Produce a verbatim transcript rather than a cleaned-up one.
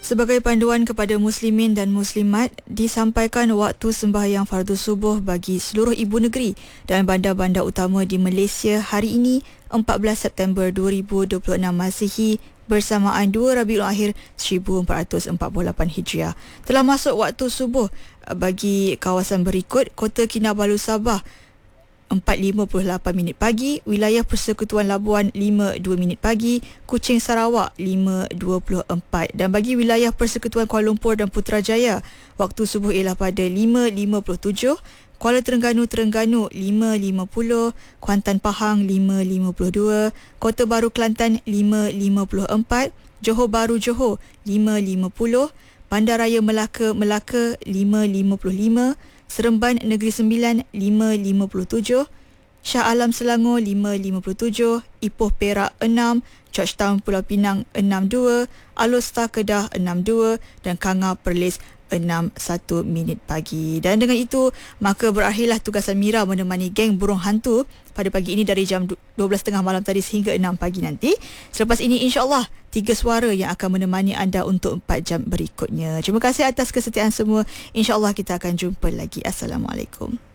Sebagai panduan kepada muslimin dan muslimat, disampaikan waktu sembahyang fardu subuh bagi seluruh ibu negeri dan bandar-bandar utama di Malaysia hari ini empat belas September dua ribu dua puluh enam Masihi bersamaan dua Rabiul Akhir seribu empat ratus empat puluh lapan Hijriah. Telah masuk waktu subuh bagi kawasan berikut: Kota Kinabalu Sabah empat lima puluh lapan minit pagi, wilayah Persekutuan Labuan lima dua minit pagi, Kuching Sarawak lima dua puluh empat, dan bagi wilayah Persekutuan Kuala Lumpur dan Putrajaya waktu subuh ialah pada lima lima puluh tujuh, Kuala Terengganu Terengganu lima lima puluh, Kuantan Pahang lima lima puluh dua, Kota Baru Kelantan lima lima puluh empat, Johor Bahru Johor lima lima puluh, Bandaraya Melaka Melaka lima lima puluh lima, Seremban Negeri Sembilan lima lima puluh tujuh, Shah Alam Selangor lima lima puluh tujuh, Ipoh Perak enam, Georgetown Pulau Pinang enam dua, Alor Star Kedah enam dua dan Kanga Perlis enam satu minit pagi. Dan dengan itu, maka berakhirlah tugasan Mira menemani geng burung hantu pada pagi ini dari jam dua belas tiga puluh malam tadi sehingga enam pagi nanti. Selepas ini insya-Allah tiga suara yang akan menemani anda untuk empat jam berikutnya. Terima kasih atas kesetiaan semua. Insya-Allah kita akan jumpa lagi. Assalamualaikum.